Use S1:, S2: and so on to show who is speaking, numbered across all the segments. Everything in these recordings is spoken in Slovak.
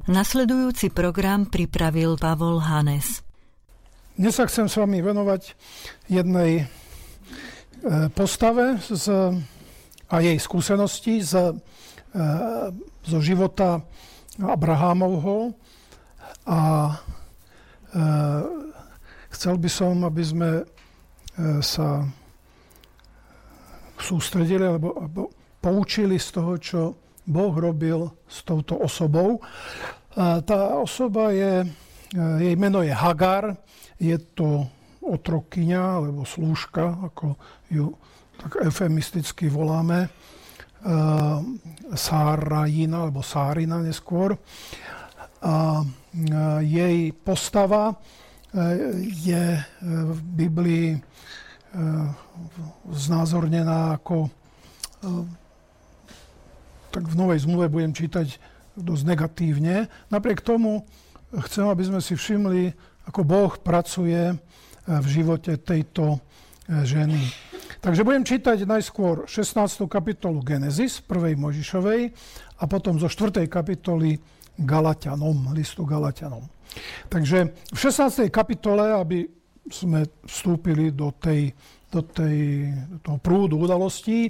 S1: Nasledujúci program pripravil Pavol Hanes.
S2: Dnes sa chcem s vami venovať jednej postave a jej skúsenosti zo života Abrahámovho a chcel by som, aby sme sa sústredili alebo poučili z toho, čo Boh robil s touto osobou. Tá osoba jej meno je Hagar, je to otrokyňa alebo slúžka, ako ju tak eufemisticky voláme, Sárajina alebo Sárina neskôr. A jej postava je v Biblii znázornená ako, tak v Novej zmluve budem čítať dosť negatívne. Napriek tomu chcem, aby sme si všimli, ako Boh pracuje v živote tejto ženy. Takže budem čítať najskôr 16. kapitolu Genesis, 1. Mojžišovej, a potom zo 4. kapitoly listu Galatianom. Takže v 16. kapitole, aby sme vstúpili do toho prúdu udalostí,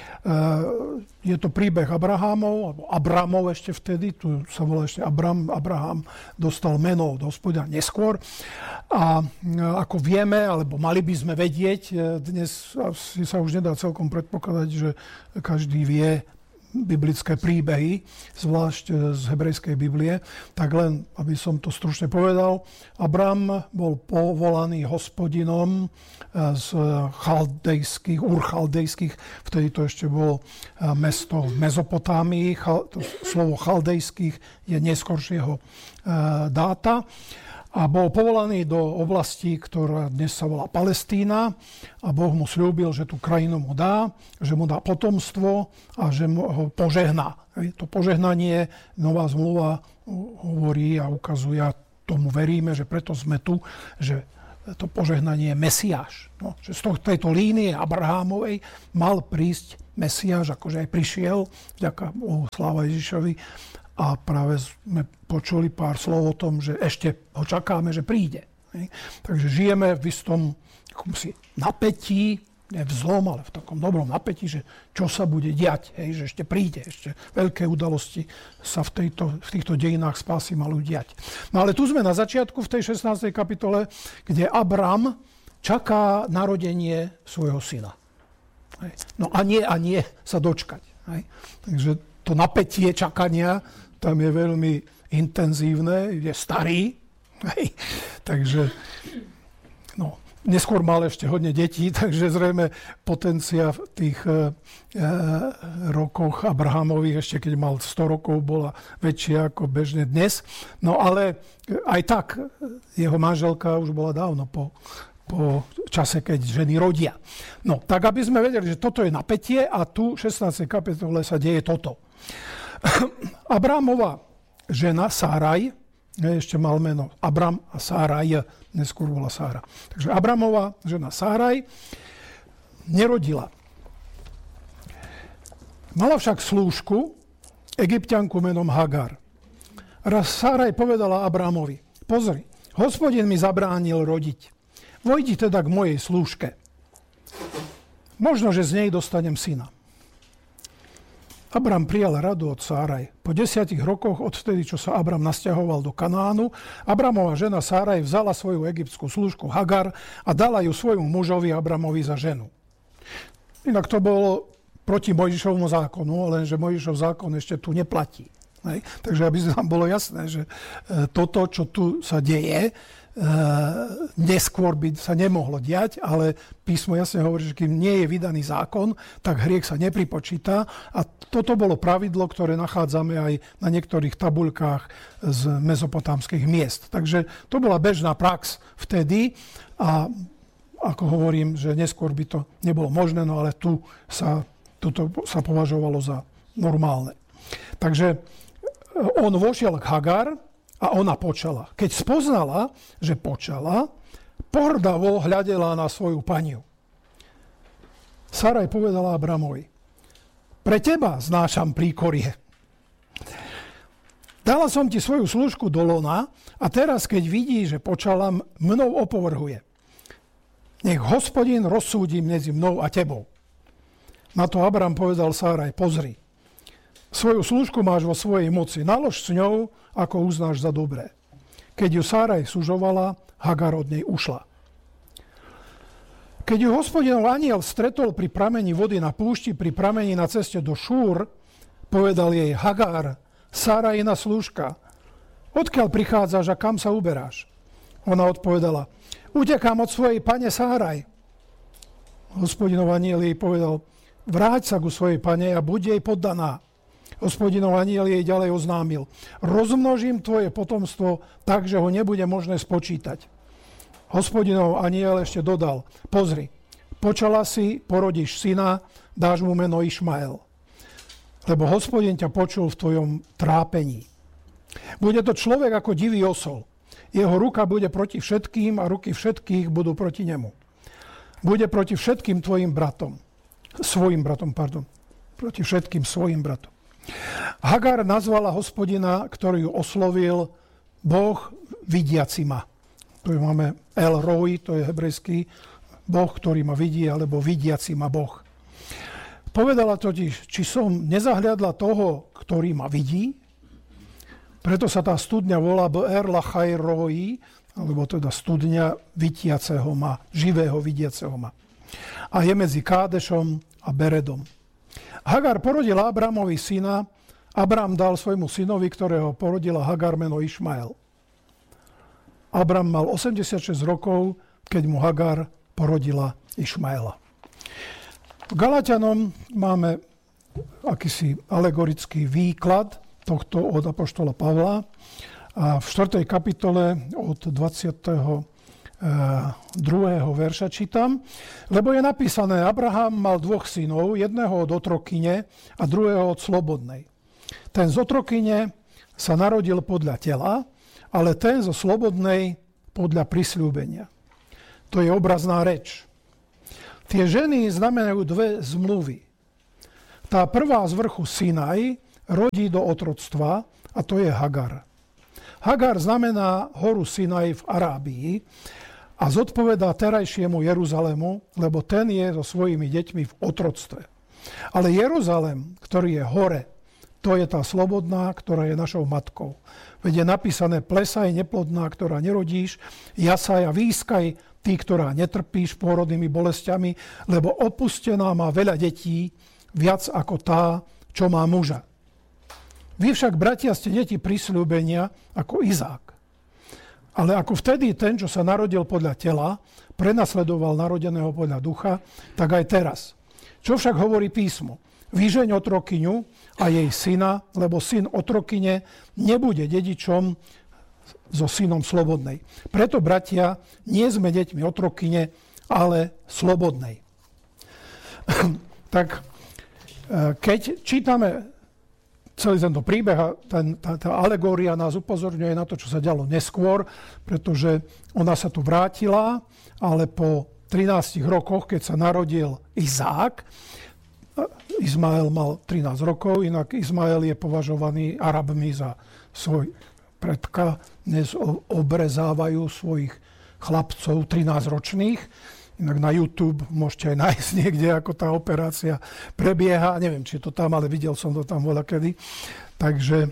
S2: je to príbeh Abrahámov, alebo Abramov ešte vtedy, tu sa volá ešte Abraham dostal meno od Hospodina neskôr. A ako vieme, alebo mali by sme vedieť, dnes asi sa už nedá celkom predpokladať, že každý vie biblické príbehy, zvlášť z hebrejskej Biblie, tak len, aby som to stručne povedal, Abram bol povolaný Hospodinom z Chaldejských, vtedy to ešte bolo mesto v Mezopotámii, to slovo Chaldejských je neskoršieho dáta, a bol povolaný do oblasti, ktorá dnes sa volá Palestína, a Boh mu sľúbil, že tú krajinu mu dá, že mu dá potomstvo a že mu ho požehná. To požehnanie Nová zmluva hovorí a ukazuje, a tomu veríme, že preto sme tu, že to požehnanie je Mesiáš. No, že z tejto línie Abrahámovej mal prísť Mesiáš, akože aj prišiel, vďaka Bohu, sláva Ježišovi. A práve sme počuli pár slov o tom, že ešte ho čakáme, že príde. Takže žijeme v istom napätí, ne v zlom, ale v takom dobrom napätí, že čo sa bude diať, že ešte príde, ešte veľké udalosti sa v týchto dejinách spásy majú diať. No ale tu sme na začiatku v tej 16. kapitole, kde Abram čaká narodenie svojho syna. No a nie sa dočkať. Takže to napätie čakania tam je veľmi intenzívne, je starý, takže no, neskôr mal ešte hodne detí, takže zrejme potencia v tých rokoch Abrahamových, ešte keď mal 100 rokov, bola väčšia ako bežne dnes. No ale aj tak, jeho manželka už bola dávno po čase, keď ženy rodia. No, tak aby sme vedeli, že toto je napätie a tu v 16. kapitole sa deje toto. Abrámova žena Sáraj, ešte mal meno Abram a Sáraj, neskôr bola Sára. Takže Abrámova žena Sáraj nerodila. Mala však slúžku, Egypťanku menom Hagar. Raz Sáraj povedala Abrámovi: pozri, Hospodin mi zabránil rodiť. Vojdi teda k mojej slúžke. Možno, že z nej dostanem syna. Abram prijal radu od Sáraj. Po 10 rokoch odvtedy, čo sa Abram nasťahoval do Kanánu, Abramova žena Sáraj vzala svoju egyptskú slúžku Hagar a dala ju svojmu mužovi Abramovi za ženu. Inak to bolo proti Mojžišovmu zákonu, lenže Mojžišov zákon ešte tu neplatí. Takže aby nám bolo jasné, že toto, čo tu sa deje, neskôr by sa nemohlo diať, ale písmo jasne hovorí, že kým nie je vydaný zákon, tak hriech sa nepripočíta. A toto bolo pravidlo, ktoré nachádzame aj na niektorých tabuľkách z mezopotámskych miest. Takže to bola bežná prax vtedy a ako hovorím, že neskôr by to nebolo možné, no ale toto sa považovalo za normálne. Takže on vošiel k Hagar a ona počala. Keď spoznala, že počala, pohrdavo hľadela na svoju paniu. Sáraj povedala Abramovi: pre teba znášam príkorie. Dala som ti svoju služku do lona a teraz, keď vidí, že počala, mnou opovrhuje. Nech Hospodin rozsúdi medzi mnou a tebou. Na to Abram povedal Sáraj, pozri, svoju služku máš vo svojej moci, nalož s ňou, ako uznáš za dobré. Keď ju Sáraj sužovala, Hagar od nej ušla. Keď ju Hospodinov anjel stretol pri prameni vody na púšti, pri prameni na ceste do Šúr, povedal jej, Hagar, Sárajina slúžka, odkiaľ prichádzaš a kam sa uberáš? Ona odpovedala, utekám od svojej pane Sáraj. Hospodinov anjel jej povedal, vráť sa ku svojej pane a buď jej poddaná. Hospodinov anjel jej ďalej oznámil, rozmnožím tvoje potomstvo tak, že ho nebude možné spočítať. Hospodinov anjel ešte dodal, pozri, počala si, porodíš syna, dáš mu meno Išmael, lebo Hospodin ťa počul v tvojom trápení. Bude to človek ako divý osol. Jeho ruka bude proti všetkým a ruky všetkých budú proti nemu. Bude proti všetkým tvojim bratom. Proti všetkým svojim bratom. Hagar nazvala Hospodina, ktorý ju oslovil, Boh vidiaci ma. Tu máme El Roi, to je hebrejský Boh, ktorý ma vidí, alebo vidiaci ma Boh. Povedala totiž, či som nezahliadla toho, ktorý ma vidí, preto sa tá studňa volá Be'er Lachai Roi, alebo teda studňa vidiaceho ma, živého vidiaceho ma. A je medzi Kádešom a Beredom. Hagar porodila Abramovi syna, Abram dal svojmu synovi, ktorého porodila Hagar, meno Išmael. Abram mal 86 rokov, keď mu Hagar porodila Išmaela. V Galatianom máme akýsi alegorický výklad tohto od apoštola Pavla a v 4. kapitole od 2. verša čítam, lebo je napísané, Abraham mal dvoch synov, jedného od otrokyne a druhého od slobodnej. Ten z otrokyne sa narodil podľa tela, ale ten zo slobodnej podľa prisľúbenia. To je obrazná reč. Tie ženy znamenajú dve zmluvy. Tá prvá z vrchu Sinaj rodí do otroctva a to je Hagar. Hagar znamená horu Sinaj v Arábii a zodpovedá terajšiemu Jeruzalému, lebo ten je so svojimi deťmi v otroctve. Ale Jeruzalém, ktorý je hore, to je tá slobodná, ktorá je našou matkou. Veď je napísané, plesaj neplodná, ktorá nerodíš, jasaj a výskaj, ty, ktorá netrpíš pôrodnými bolestiami, lebo opustená má veľa detí, viac ako tá, čo má muža. Vy však, bratia, ste deti prisľúbenia ako Izák. Ale ako vtedy ten, čo sa narodil podľa tela, prenasledoval narodeného podľa ducha, tak aj teraz. Čo však hovorí písmo? Vyžeň otrokyňu a jej syna, lebo syn otrokyne nebude dedičom so synom slobodnej. Preto, bratia, nie sme deťmi otrokyne, ale slobodnej. Tak keď čítame celý tento príbeh a tá alegória nás upozorňuje na to, čo sa dialo neskôr, pretože ona sa tu vrátila, ale po 13 rokoch, keď sa narodil Izák, Izmael mal 13 rokov, inak Izmael je považovaný Arabmi za svoj predka, dnes obrezávajú svojich chlapcov 13-ročných. Inak na YouTube môžete aj nájsť niekde, ako tá operácia prebieha. Neviem, či to tam, ale videl som to tam voľakedy. Takže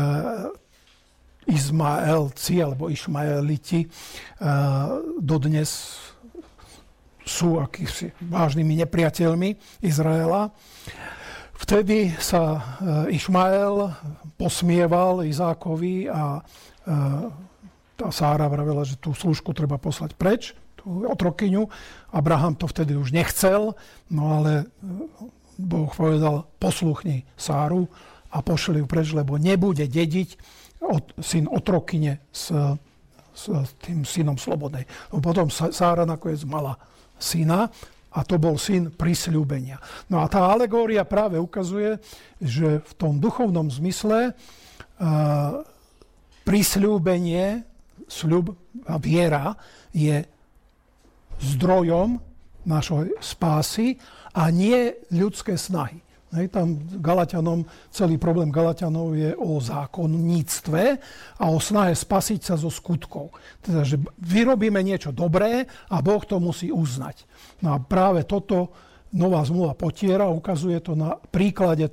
S2: Izmaelci alebo Išmaeliti dodnes sú akýsi vážnymi nepriateľmi Izraela. Vtedy sa Išmael posmieval Izákovi a tá Sára vravela, že tú služku treba poslať preč, tú otrokyňu. Abraham to vtedy už nechcel, no ale Boh povedal, posluchni Sáru a pošli ju preč, lebo nebude dediť syn otrokyne s tým synom slobodnej. No potom Sára nakoniec mala syna a to bol syn prisľúbenia. No a tá alegória práve ukazuje, že v tom duchovnom zmysle prisľúbenie, sľub a viera je zdrojom našej spásy a nie ľudské snahy. Hej, tam Galatianom, celý problém Galatianov je o zákonníctve a o snahe spasiť sa zo skutkov. Teda, že vyrobíme niečo dobré a Boh to musí uznať. No a práve toto nová zmluva potiera, ukazuje to na príklade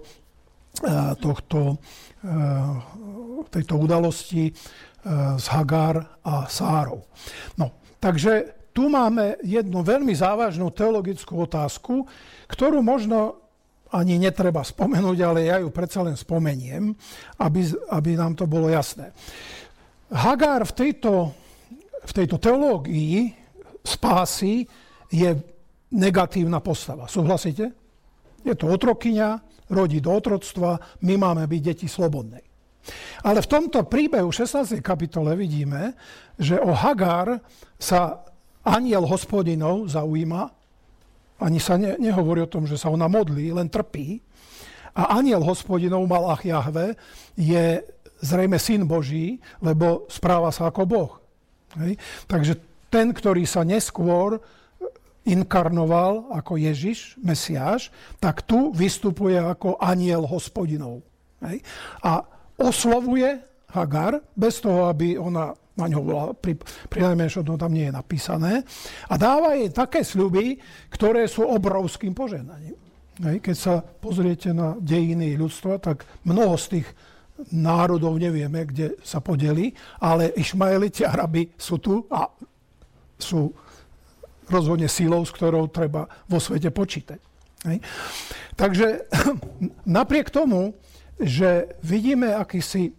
S2: tejto udalosti s Hagar a Sárou. No, takže tu máme jednu veľmi závažnú teologickú otázku, ktorú možno ani netreba spomenúť, ale ja ju predsa len spomeniem, aby nám to bolo jasné. Hagar v tejto teológii spásy je negatívna postava. Súhlasíte? Je to otrokyňa, rodí do otroctva, my máme byť deti slobodnej. Ale v tomto príbehu 16. kapitole vidíme, že o Hagar sa anjel Hospodinov zaujíma. Ani sa nehovorí o tom, že sa ona modlí, len trpí. A anjel Hospodinov, Malach Jahve, je zrejme syn Boží, lebo správa sa ako Boh. Hej. Takže ten, ktorý sa neskôr inkarnoval ako Ježiš, Mesiáš, tak tu vystupuje ako anjel Hospodinov. Hej. A oslovuje Hagar bez toho, aby ona na ňo bola, pri najmenšom to tam nie je napísané, a dáva jej také sľuby, ktoré sú obrovským požehnaním. Keď sa pozriete na dejiny ľudstva, tak mnoho z tých národov nevieme, kde sa podeli, ale Išmaeliti, Arabi sú tu a sú rozhodne silou, s ktorou treba vo svete počítať. Takže napriek tomu, že vidíme akýsi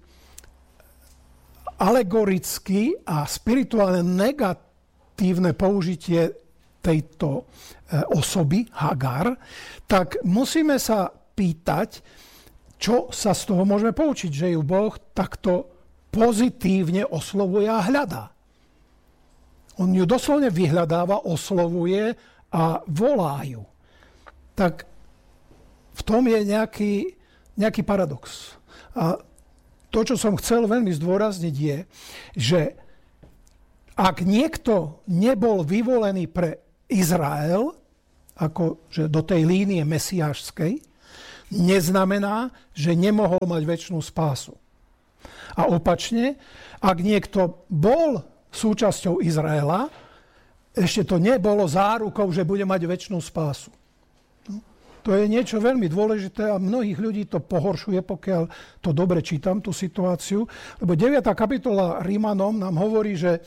S2: alegoricky a spirituálne negatívne použitie tejto osoby, Hagar, tak musíme sa pýtať, čo sa z toho môžeme poučiť, že ju Boh takto pozitívne oslovuje a hľadá. On ju doslovne vyhľadáva, oslovuje a volá ju. Tak v tom je nejaký paradox. A to, čo som chcel veľmi zdôrazniť, je, že ak niekto nebol vyvolený pre Izrael, akože do tej línie mesiášskej, neznamená, že nemohol mať večnú spásu. A opačne, ak niekto bol súčasťou Izraela, ešte to nebolo zárukou, že bude mať večnú spásu. To je niečo veľmi dôležité a mnohých ľudí to pohoršuje, pokiaľ to dobre čítam, tú situáciu. Lebo 9. kapitola Rímanom nám hovorí, že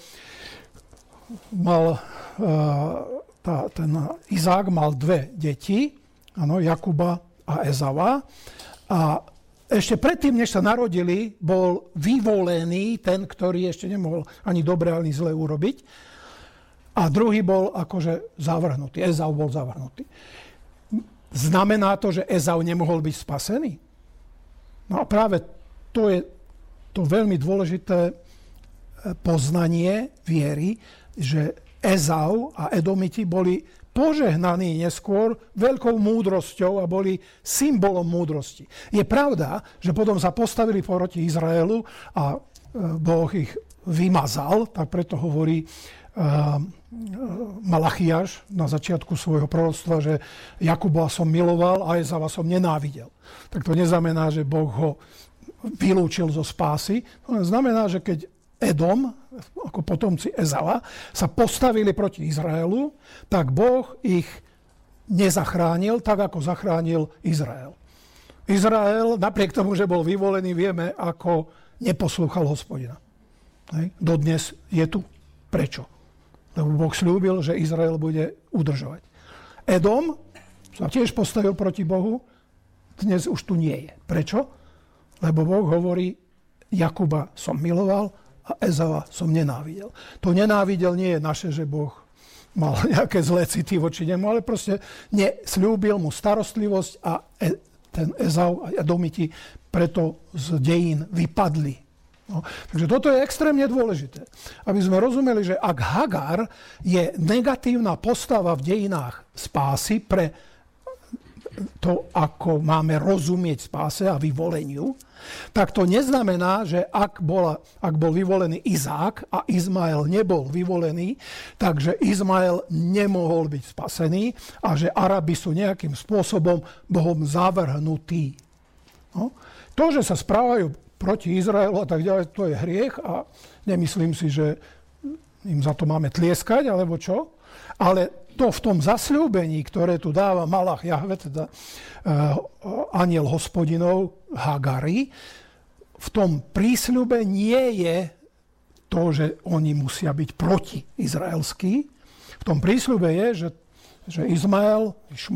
S2: ten Izák mal dve deti, Jakuba a Ezava. A ešte predtým, než sa narodili, bol vyvolený ten, ktorý ešte nemohol ani dobre, ani zle urobiť. A druhý bol akože zavrhnutý. Ezau bol zavrhnutý. Znamená to, že Ezau nemohol byť spasený? No a práve to je to veľmi dôležité poznanie viery, že Ezau a Edomiti boli požehnaní neskôr veľkou múdrosťou a boli symbolom múdrosti. Je pravda, že potom sa postavili proti Izraelu a Boh ich vymazal, tak preto hovorí Malachiáš na začiatku svojho proroctva, že Jakuba som miloval a Ezava som nenávidel. Tak to neznamená, že Boh ho vylúčil zo spásy. To znamená, že keď Edom, ako potomci Ezava, sa postavili proti Izraelu, tak Boh ich nezachránil tak, ako zachránil Izrael. Izrael, napriek tomu, že bol vyvolený, vieme, ako neposlúchal Hospodina. Dodnes je tu. Prečo? Lebo Boh sľúbil, že Izrael bude udržovať. Edom sa tiež postavil proti Bohu, dnes už tu nie je. Prečo? Lebo Boh hovorí, Jakuba som miloval a Ezava som nenávidel. To nenávidel nie je naše, že Boh mal nejaké zlé city voči nemu, ale proste sľúbil mu starostlivosť a ten Ezau a Edomiti preto z dejín vypadli. No, takže toto je extrémne dôležité, aby sme rozumeli, že ak Hagar je negatívna postava v dejinách spásy pre to, ako máme rozumieť spáse a vyvoleniu, tak to neznamená, že ak bol vyvolený Izák a Izmael nebol vyvolený, takže Izmael nemohol byť spasený a že Arabi sú nejakým spôsobom Bohom zavrhnutí. No. To, že sa správajú proti Izraelu a tak ďalej, to je hriech a nemyslím si, že im za to máme tlieskať, alebo čo. Ale to v tom zasľúbení, ktoré tu dáva Malach Jahve, teda anjel Hospodinov Hagari, v tom prísľube nie je to, že oni musia byť protiizraelskí. V tom prísľube je, že Išmael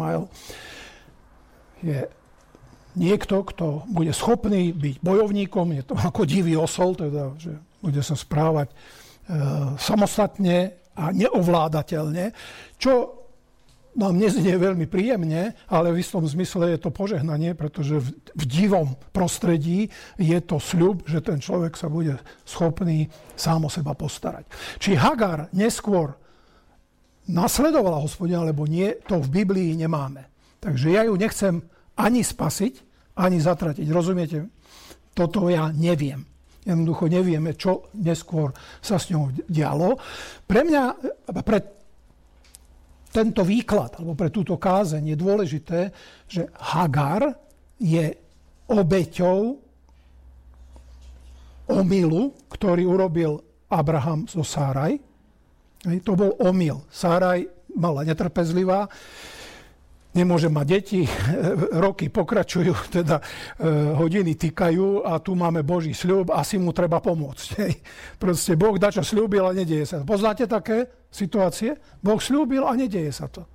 S2: je niekto, kto bude schopný byť bojovníkom, je to ako divý osol, teda, že bude sa správať samostatne a neovládateľne, čo nám neznie veľmi príjemne, ale v istom zmysle je to požehnanie, pretože v divom prostredí je to sľub, že ten človek sa bude schopný sám o seba postarať. Či Hagar neskôr nasledovala Hospodina, alebo nie, to v Biblii nemáme. Takže ja ju nechcem ani spasiť, ani zatratiť. Rozumiete? Toto ja neviem. Jednoducho nevieme, čo neskôr sa s ňou dialo. Pre tento výklad, alebo pre túto kázeň je dôležité, že Hagar je obeťou omylu, ktorý urobil Abraham zo Sáraj. To bol omyl. Sáraj mala netrpezlivá, nemôže mať deti, roky pokračujú, teda hodiny tikajú a tu máme Boží sľub, asi mu treba pomôcť. Proste Boh dačo sľúbil a nedieje sa to. Poznáte také situácie? Boh sľúbil a nedieje sa to.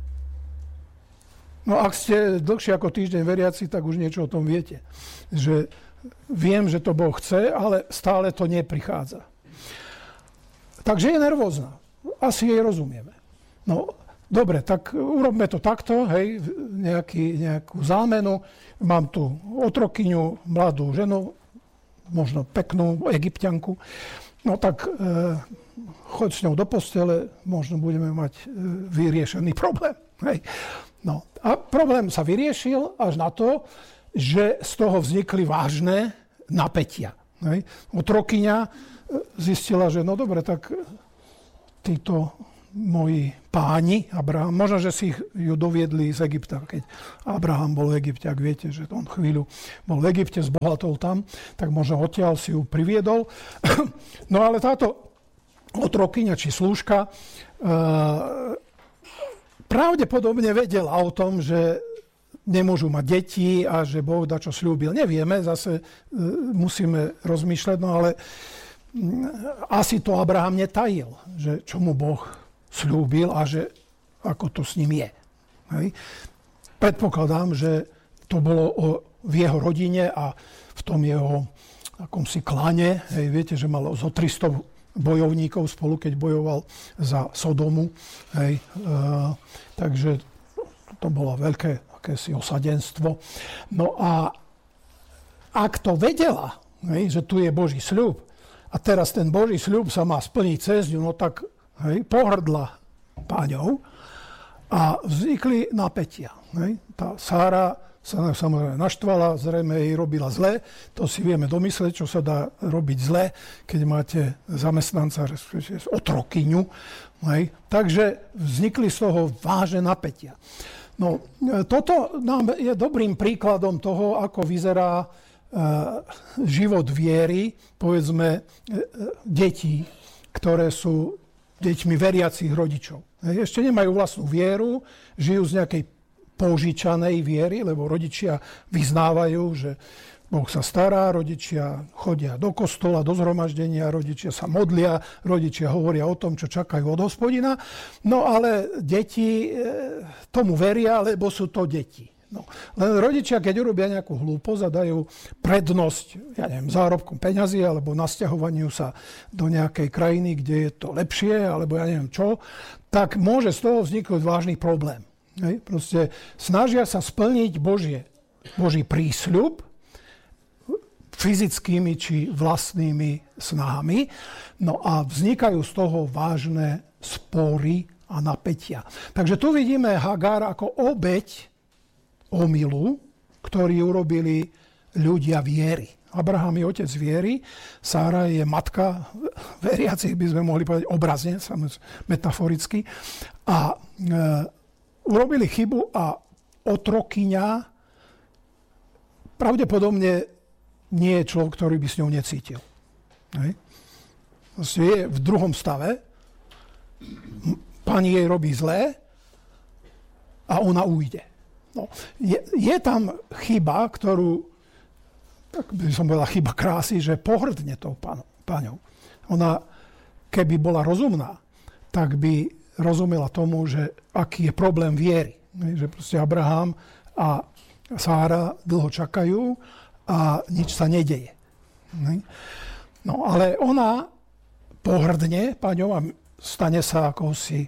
S2: No ak ste dlhšie ako týždeň veriaci, tak už niečo o tom viete. Že viem, že to Boh chce, ale stále to neprichádza. Takže je nervózna. Asi jej rozumieme. No, dobre, tak urobme to takto, hej, nejakú zámenu. Mám tu otrokyňu, mladú ženu, možno peknú Egypťanku. No tak choď s ňou do postele, možno budeme mať vyriešený problém. Hej. No. A problém sa vyriešil až na to, že z toho vznikli vážne napätia. Hej. Otrokyňa zistila, že no dobre, tak títo moji páni, Abraham, možno, že si ju doviedli z Egypta, keď Abraham bol v Egypte, ak viete, že on chvíľu bol v Egypte, zbohatol tam, tak možno odtiaľ si ju priviedol. No ale táto otrokyňa či slúžka pravdepodobne vedela o tom, že nemôžu mať deti a že Boh dačo sľúbil. Nevieme, zase musíme rozmýšľať, no ale asi to Abraham netajil, že čo mu Boh sľúbil a že ako to s ním je. Hej. Predpokladám, že to bolo v jeho rodine a v tom jeho akomsi klane. Hej, viete, že mal zo 300 bojovníkov spolu, keď bojoval za Sodomu. Hej, takže to bolo veľké akési osadenstvo. No a ak to vedela, hej, že tu je Boží sľub, a teraz ten Boží sľub sa má splniť cez ňu, no tak pohrdla páňou a vznikli napätia. Hej. Tá Sára sa samozrejme naštvala, zrejme jej robila zle. To si vieme domysleť, čo sa dá robiť zle, keď máte zamestnanca, otrokyňu. Hej. Takže vznikli z toho vážne napätia. No, toto nám je dobrým príkladom toho, ako vyzerá život viery, povedzme, detí, ktoré sú deťmi veriacich rodičov. Ešte nemajú vlastnú vieru, žijú z nejakej požičanej viery, lebo rodičia vyznávajú, že Boh sa stará, rodičia chodia do kostola, do zhromaždenia, rodičia sa modlia, rodičia hovoria o tom, čo čakajú od Hospodina. No ale deti tomu veria, lebo sú to deti. No, len rodičia, keď urobia nejakú hlúposť a dajú prednosť, ja neviem, zárobkom peňazí alebo nasťahovaniu sa do nejakej krajiny, kde je to lepšie, alebo ja neviem čo, tak môže z toho vzniknúť vážny problém. Hej? Proste snažia sa splniť Boží prísľub fyzickými či vlastnými snahami, no a vznikajú z toho vážne spory a napätia. Takže tu vidíme Hagar ako obeť omylu, ktorý urobili ľudia viery. Abraham je otec viery, Sára je matka veriacich, by sme mohli povedať obrazne, metaforicky. A urobili chybu a otrokyňa pravdepodobne nie je človek, ktorý by s ňou necítil. Hej. Je v druhom stave, pani jej robí zlé a ona ujde. No, je tam chyba, ktorú, tak by som povedal, chyba krásy, že pohrdne tou paňou. Ona, keby bola rozumná, tak by rozumela tomu, že aký je problém viery. Že proste Abraham a Sára dlho čakajú a nič sa nedeje. No ale ona pohrdne paňou a stane sa akousi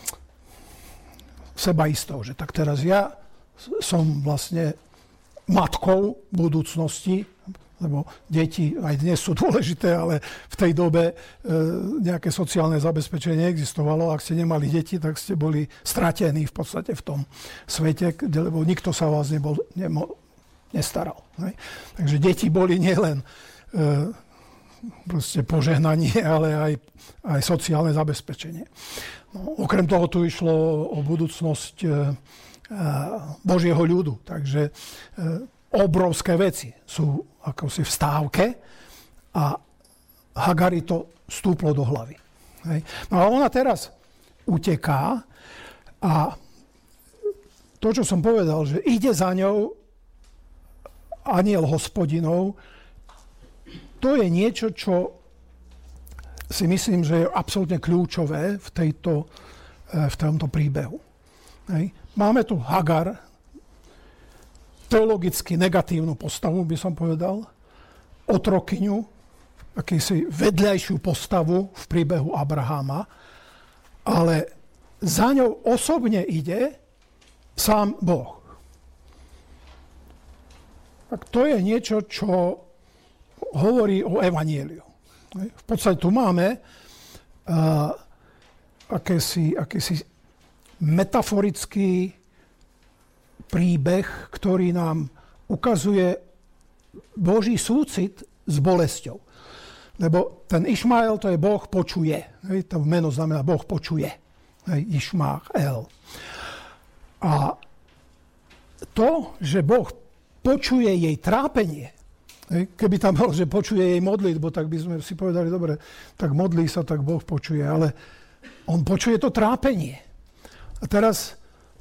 S2: sebaistou, že tak teraz ja som vlastne matkou budúcnosti, lebo deti aj dnes sú dôležité, ale v tej dobe nejaké sociálne zabezpečenie neexistovalo. Ak ste nemali deti, tak ste boli stratení v podstate v tom svete, lebo nikto sa o vás nestaral. Ne? Takže deti boli nielen proste požehnanie, ale aj sociálne zabezpečenie. No, okrem toho tu išlo o budúcnosť Božieho ľudu. Takže obrovské veci sú ako si v stávke a Hagari to stúplo do hlavy. Hej. No a ona teraz uteká a to, čo som povedal, že ide za ňou anjel Hospodinov, to je niečo, čo si myslím, že je absolútne kľúčové v tomto príbehu. Hej. Máme tu Hagar, teologicky negatívnu postavu, by som povedal, otrokyňu, akýsi vedľajšiu postavu v príbehu Abraháma, ale za ňou osobne ide sám Boh. Tak to je niečo, čo hovorí o evanjeliu. V podstate tu máme akýsi metaforický príbeh, ktorý nám ukazuje Boží súcit s bolesťou. Lebo ten Išmael, to je Boh počuje. To meno znamená Boh počuje. Išmael. A to, že Boh počuje jej trápenie, keby tam bolo, že počuje jej modlitbu, tak by sme si povedali, dobre, tak modlí sa, tak Boh počuje, ale on počuje to trápenie. A teraz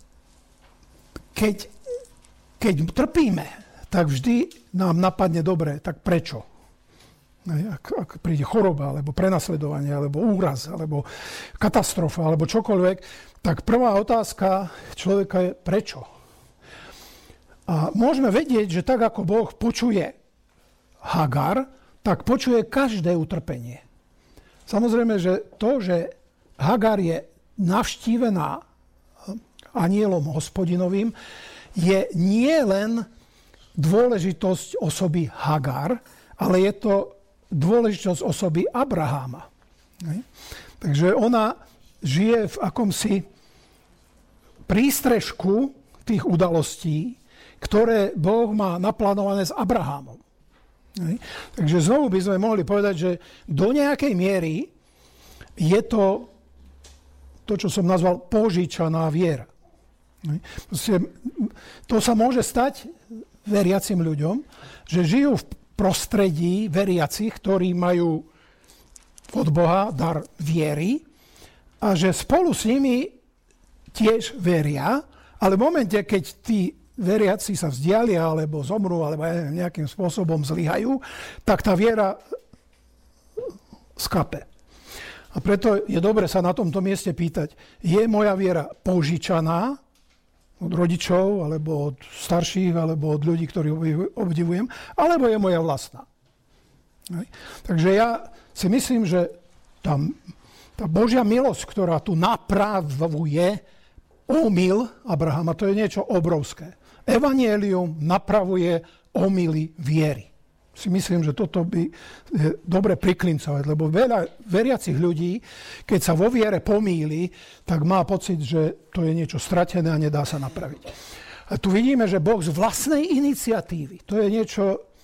S2: keď trpíme, tak vždy nám napadne dobre, tak prečo? Ak príde choroba, alebo prenasledovanie, alebo úraz, alebo katastrofa, alebo čokoľvek, tak prvá otázka človeka je prečo? A môžeme vedieť, že tak ako Boh počuje Hagar, tak počuje každé utrpenie. Samozrejme, že to, že Hagar je navštívená anjelom Hospodinovým, je nie len dôležitosť osoby Hagar, ale je to dôležitosť osoby Abraháma. Takže ona žije v akomsi prístrežku tých udalostí, ktoré Boh má naplánované s Abrahámom. Takže znovu by sme mohli povedať, že do nejakej miery je to, čo som nazval požičaná viera. To sa môže stať veriacim ľuďom, že žijú v prostredí veriacich, ktorí majú od Boha dar viery a že spolu s nimi tiež veria, ale v momente, keď tí veriaci sa vzdialia, alebo zomrú, alebo nejakým spôsobom zlyhajú, tak tá viera skape. A preto je dobre sa na tomto mieste pýtať, je moja viera požičaná od rodičov, alebo od starších, alebo od ľudí, ktorých obdivujem, alebo je moja vlastná. Takže ja si myslím, že tá Božia milosť, ktorá tu napravuje omyl Abrahama, to je niečo obrovské. Evanjelium napravuje omyly viery. Si myslím, že toto by je dobre priklincovať, lebo veľa veriacich ľudí, keď sa vo viere pomýli, tak má pocit, že to je niečo stratené a nedá sa napraviť. A tu vidíme, že Boh z vlastnej iniciatívy, to je niečo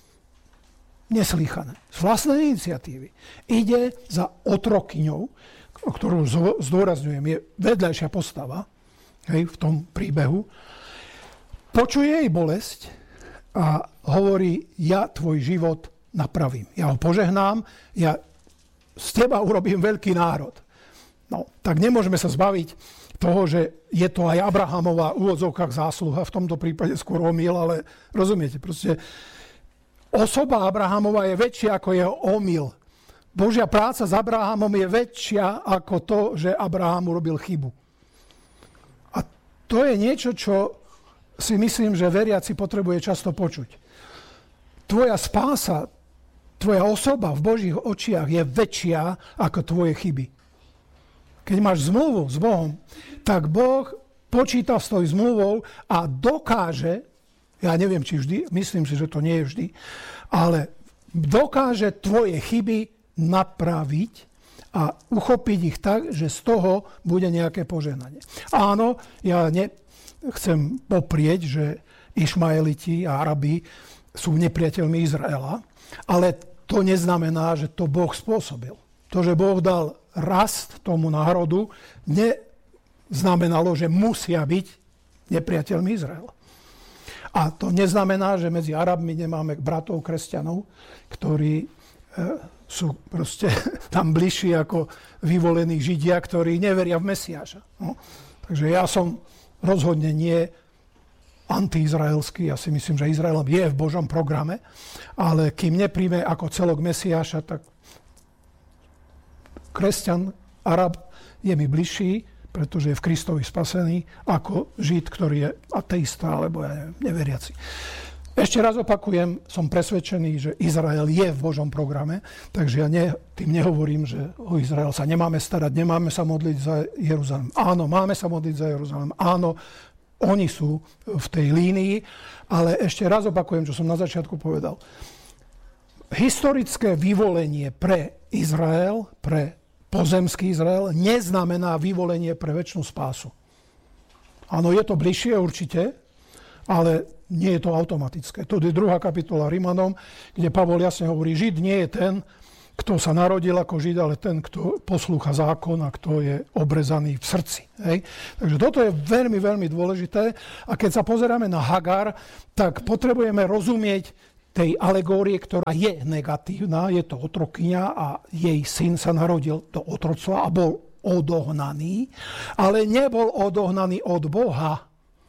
S2: neslýchané. Z vlastnej iniciatívy. Ide za otrokyňou, ktorú zdôrazňujem, je vedľajšia postava, hej, v tom príbehu. Počuje jej bolesť a hovorí, ja tvoj život napravím. Ja ho požehnám, ja z teba urobím veľký národ. No, tak nemôžeme sa zbaviť toho, že je to aj Abrahamová v úvodzovkách zásluha, v tomto prípade skôr omyl, ale rozumiete, proste osoba Abrahamova je väčšia ako jeho omyl. Božia práca s Abrahamom je väčšia ako to, že Abraham urobil chybu. A to je niečo, čo si myslím, že veriaci potrebuje často počuť. Tvoja spása, tvoja osoba v Božích očiach je väčšia ako tvoje chyby. Keď máš zmluvu s Bohom, tak Boh počíta s tou zmluvou a dokáže, ja neviem, či vždy, myslím si, že to nie je vždy, ale dokáže tvoje chyby napraviť a uchopiť ich tak, že z toho bude nejaké požehnanie. Áno, ja nechcem poprieť, že Išmaeliti a Arabi sú nepriateľmi Izraela, ale to neznamená, že to Boh spôsobil. To, že Boh dal rast tomu národu, neznamenalo, že musia byť nepriateľmi Izraela. A to neznamená, že medzi Arabmi nemáme bratov kresťanov, ktorí sú proste tam bližší ako vyvolení Židia, ktorí neveria v Mesiáša. No. Takže ja som rozhodne nie antiizraelský, ja si myslím, že Izrael je v Božom programe, ale kým nepríjme ako celok Mesiáša, tak kresťan, Arab je mi bližší, pretože je v Kristovi spasený, ako Žid, ktorý je ateista alebo neveriaci. Ešte raz opakujem, som presvedčený, že Izrael je v Božom programe, takže ja tým nehovorím, že o Izrael sa nemáme starať, nemáme sa modliť za Jeruzalém. Áno, máme sa modliť za Jeruzalém. Áno, oni sú v tej línii, ale ešte raz opakujem, čo som na začiatku povedal. Historické vyvolenie pre Izrael, pre pozemský Izrael, neznamená vyvolenie pre večnú spásu. Áno, je to bližšie určite, ale nie je to automatické. To je 2. kapitola Rimanom, kde Pavol jasne hovorí, Žid nie je ten, kto sa narodil ako Žid, ale ten, kto poslúcha zákon a kto je obrezaný v srdci. Hej? Takže toto je veľmi, veľmi dôležité. A keď sa pozeráme na Hagar, tak potrebujeme rozumieť tej alegórie, ktorá je negatívna, je to otrokyňa a jej syn sa narodil do otroctva a bol odohnaný, ale nebol odohnaný od Boha.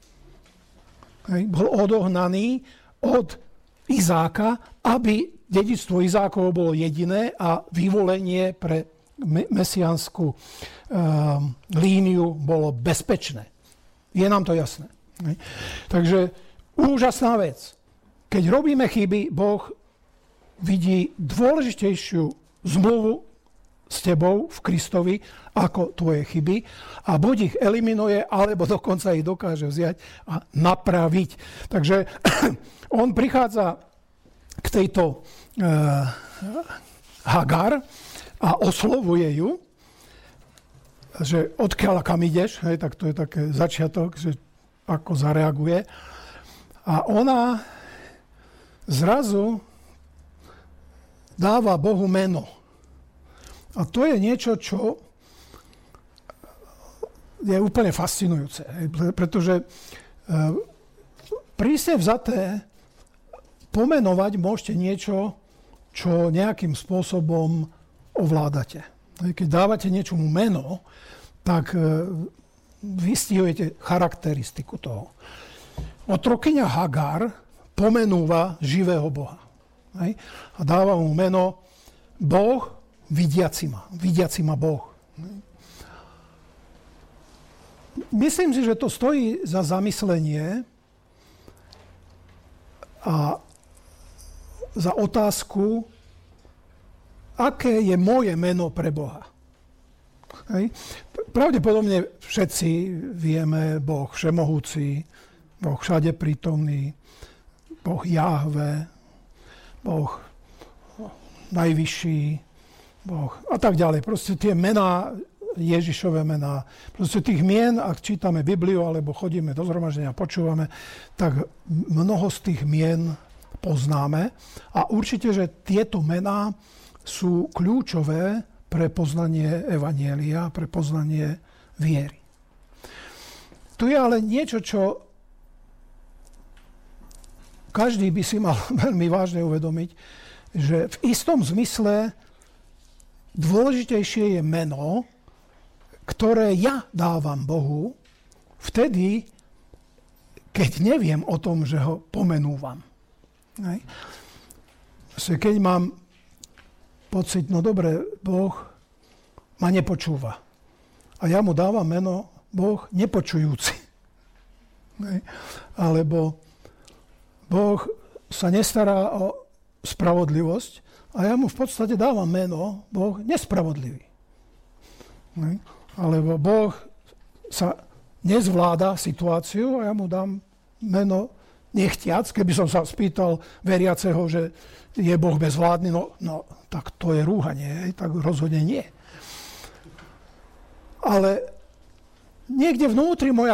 S2: Bol odohnaný od Izáka, aby dedičstvo Izákovo bolo jediné a vyvolenie pre mesiánsku líniu bolo bezpečné. Je nám to jasné. Takže úžasná vec. Keď robíme chyby, Boh vidí dôležitejšiu zmluvu s tebou v Kristovi ako tvoje chyby a buď ich eliminuje, alebo dokonca ich dokáže vziať a napraviť. Takže on prichádza k tejto Hagar a oslovuje ju, že odkiaľ kam ideš, hej, tak to je také začiatok, že ako zareaguje. A ona zrazu dáva Bohu meno. A to je niečo, čo je úplne fascinujúce. Pretože prísne vzaté pomenovať môžete niečo, čo nejakým spôsobom ovládate. Keď dávate niečomu meno, tak vystihujete charakteristiku toho. Otrokyňa Hagar pomenúva živého Boha. A dáva mu meno Boh vidiaci ma Boh. Myslím si, že to stojí za zamyslenie a za otázku, aké je moje meno pre Boha. Hej. Pravdepodobne všetci vieme, Boh všemohúci, Boh všade prítomný, Boh Jahve, Boh najvyšší, Boh a tak ďalej. Proste tie mená, Ježišové mená, proste tých mien, ak čítame Bibliu alebo chodíme do zhromaždenia a počúvame, tak mnoho z tých mien poznáme. A určite, že tieto mená sú kľúčové pre poznanie evanjelia, pre poznanie viery. Tu je ale niečo, čo každý by si mal veľmi vážne uvedomiť, že v istom zmysle dôležitejšie je meno, ktoré ja dávam Bohu, vtedy, keď neviem o tom, že ho pomenúvam. Keď mám pocit, no dobre, Boh ma nepočúva. A ja mu dávam meno Boh nepočujúci. Alebo Boh sa nestará o spravodlivosť a ja mu v podstate dávam meno Boh nespravodlivý. Alebo Boh sa nezvláda situáciu a ja mu dám meno nechtiac. Keby som sa spýtal veriaceho, že je Boh bezvládny, no tak to je rúhanie, tak rozhodne nie. Ale niekde vnútri moja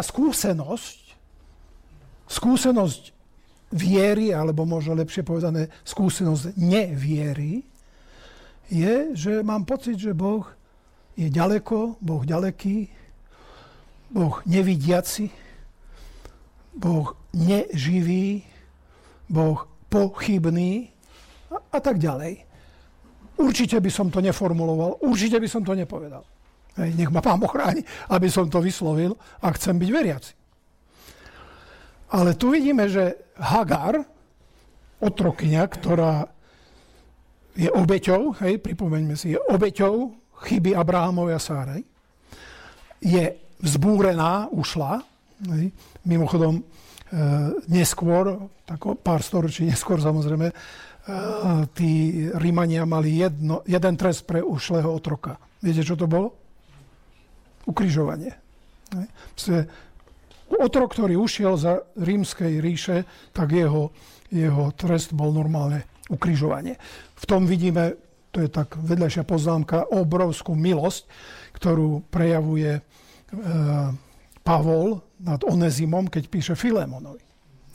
S2: skúsenosť viery, alebo možno lepšie povedané, skúsenosť neviery, je, že mám pocit, že Boh je ďaleko, Boh ďaleký, Boh nevidiaci, Boh neživý, Boh pochybný a tak ďalej. Určite by som to neformuloval, určite by som to nepovedal. Nech ma Pán Boh chráni, aby som to vyslovil a chcem byť veriaci. Ale tu vidíme, že Hagar, otrokyňa, ktorá je obeťou, pripomeňme si, je obeťou chyby Abrahamovej a Sárej, je vzbúrená, ušla. Mimochodom, neskôr, pár storočí neskôr samozrejme, tí Rímania mali jeden trest pre ušlého otroka. Viete, čo to bolo? Ukrižovanie. Otrok, ktorý ušiel za rímskej ríše, tak jeho trest bol normálne ukrižovanie. V tom vidíme, to je tak vedľajšia poznámka, obrovskú milosť, ktorú prejavuje Pavol nad Onezimom, keď píše Filémonovi.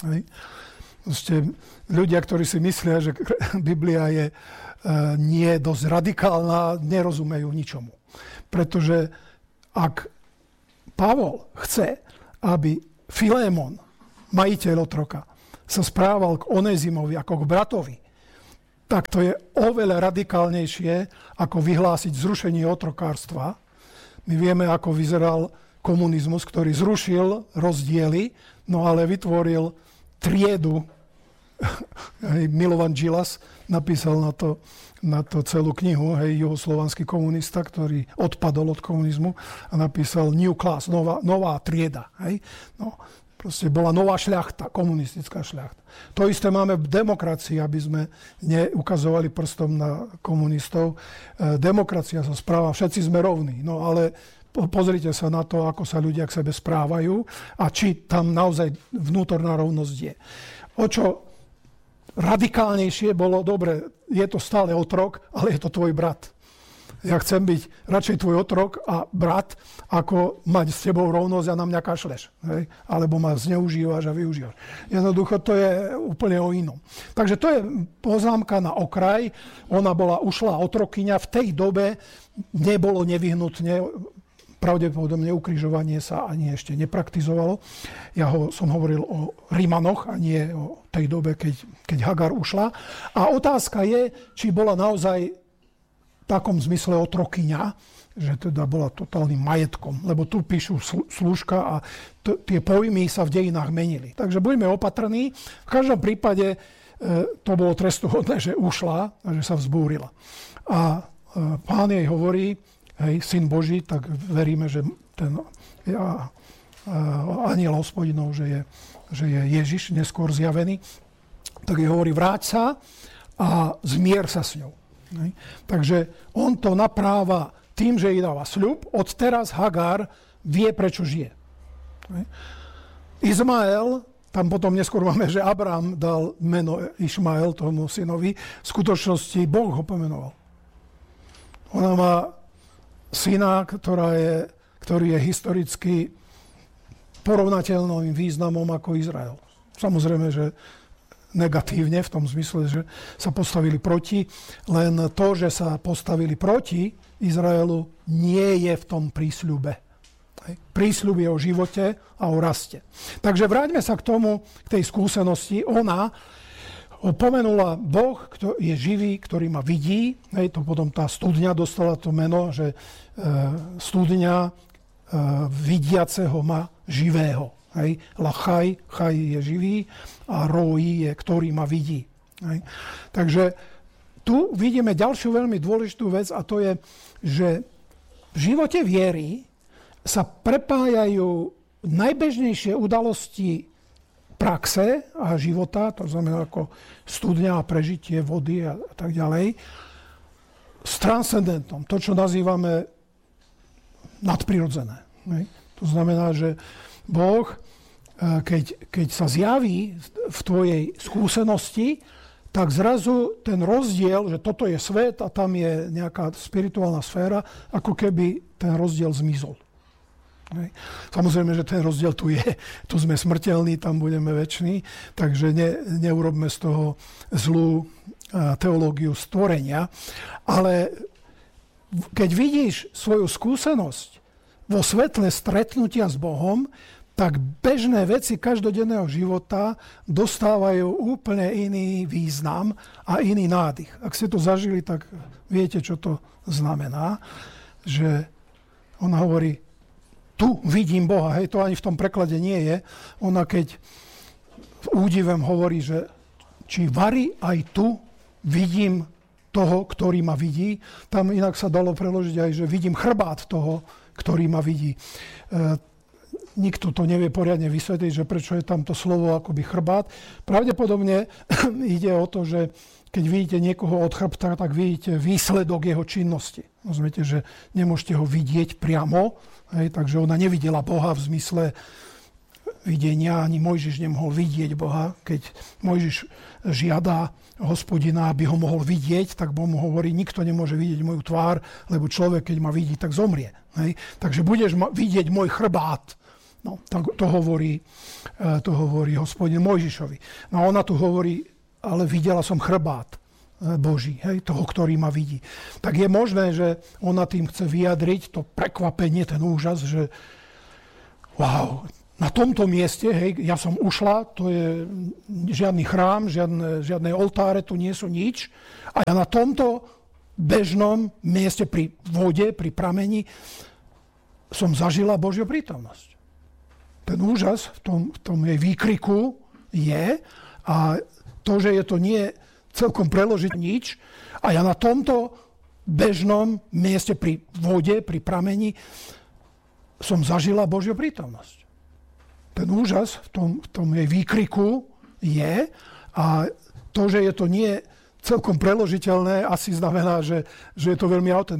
S2: Ľudia, ktorí si myslia, že Biblia je nie dosť radikálna, nerozumejú ničomu. Pretože ak Pavol chce, aby Filémon, majiteľ otroka, sa správal k Onezimovi ako k bratovi, tak to je oveľa radikálnejšie, ako vyhlásiť zrušenie otrokárstva. My vieme, ako vyzeral komunizmus, ktorý zrušil rozdiely, no ale vytvoril triedu. Milovan Džilas napísal na to celú knihu, juhoslovanský komunista, ktorý odpadol od komunizmu a napísal New Class, nová trieda. No, proste bola nová šľachta, komunistická šľachta. To isté máme v demokracii, aby sme neukazovali prstom na komunistov. Demokracia sa správa, všetci sme rovní, no ale pozrite sa na to, ako sa ľudia k sebe správajú a či tam naozaj vnútorná rovnosť je. O čo radikálnejšie bolo, dobre, je to stále otrok, ale je to tvoj brat. Ja chcem byť radšej tvoj otrok a brat, ako mať s tebou rovnosť a na mňa kašleš. Alebo ma zneužívaš a využívaš. Jednoducho to je úplne o inom. Takže to je poznámka na okraj. Ona bola ušlá otrokyňa. V tej dobe nebolo nevyhnutne, pravdepodobne ukrižovanie sa ani ešte nepraktizovalo. Som hovoril o Rímanoch a nie o tej dobe, keď Hagar ušla. A otázka je, či bola naozaj v takom zmysle otrokyňa, že teda bola totálnym majetkom. Lebo tu píšu slúžka a tie pojmy sa v dejinách menili. Takže buďme opatrní. V každom prípade to bolo trestuhodné, že ušla a že sa vzbúrila. A Pán jej hovorí, Syn Boží, tak veríme, že ten anjel Hospodinov, že je Ježiš neskôr zjavený, tak jej hovorí, vráť sa a zmier sa s ňou. Takže on to napráva tým, že jej dáva sľub. Od teraz Hagar vie, prečo žije. Izmael, tam potom neskôr máme, že Abraham dal meno Išmael tomu synovi, v skutočnosti Boh ho pomenoval. Ona má syna, ktorý je historicky porovnateľným významom ako Izrael. Samozrejme, že negatívne, v tom zmysle, že sa postavili proti. Len to, že sa postavili proti Izraelu, nie je v tom prísľube. Prísľub je o živote a o raste. Takže vráťme sa k tomu, k tej skúsenosti. Ona opomenula Boh, kto je živý, ktorý ma vidí. To potom tá studňa dostala to meno, že studňa vidiaceho ma živého. Lachaj, chaj je živý a roi je, ktorý ma vidí. Takže tu vidíme ďalšiu veľmi dôležitú vec a to je, že v živote viery sa prepájajú najbežnejšie udalosti praxe a života, to znamená ako studňa a prežitie vody a tak ďalej, s transcendentom, to, čo nazývame nadprirodzené. To znamená, že Boh, keď sa zjaví v tvojej skúsenosti, tak zrazu ten rozdiel, že toto je svet a tam je nejaká spirituálna sféra, ako keby ten rozdiel zmizol. Samozrejme, že ten rozdiel tu je. Tu sme smrteľní, tam budeme veční, takže neurobme z toho zlú teológiu stvorenia. Ale keď vidíš svoju skúsenosť vo svetle stretnutia s Bohom, tak bežné veci každodenného života dostávajú úplne iný význam a iný nádych. Ak ste to zažili, tak viete, čo to znamená. Že ona hovorí, tu vidím Boha. Hej, to ani v tom preklade nie je. Ona keď údivem hovorí, že či vari aj tu vidím toho, ktorý ma vidí. Tam inak sa dalo preložiť aj, že vidím chrbát toho, ktorý ma vidí. Nikto to nevie poriadne vysvetliť, že prečo je tam to slovo akoby chrbát. Pravdepodobne ide o to, že keď vidíte niekoho od chrbta, tak vidíte výsledok jeho činnosti. Rozumiete, že nemôžete ho vidieť priamo. Hej, takže ona nevidela Boha v zmysle videnia, ani Mojžiš nemohol vidieť Boha. Keď Mojžiš žiada Hospodina, aby ho mohol vidieť, tak Boh mu hovorí, nikto nemôže vidieť moju tvár, lebo človek, keď ma vidí, tak zomrie. Hej. Takže budeš vidieť môj chrbát. No, to hovorí Hospodin Mojžišovi. No a ona tu hovorí, ale videla som chrbát Boží, hej, toho, ktorý ma vidí. Tak je možné, že ona tým chce vyjadriť to prekvapenie, ten úžas, že wow, na tomto mieste, hej, ja som ušla, to je žiadny chrám, žiadne oltáre, tu nie sú nič. A ja na tomto bežnom mieste pri vode, pri prameni som zažila Božiu prítomnosť. Ten úžas v tom jej výkriku je a to, že je to nie celkom preložiť nič a ja na tomto bežnom mieste pri vode, pri prameni som zažila Božiu prítomnosť. Ten úžas v tom jej výkriku je a to, že je to nie celkom preložiteľné, asi znamená, že je to veľmi autentické.